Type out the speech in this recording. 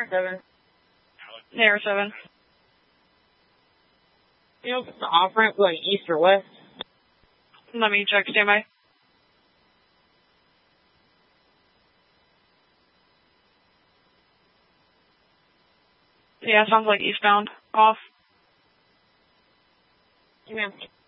7. Air 7. You know if it's the off-ramp going east or west? Let me check standby. Yeah, sounds like eastbound. Off. Yeah.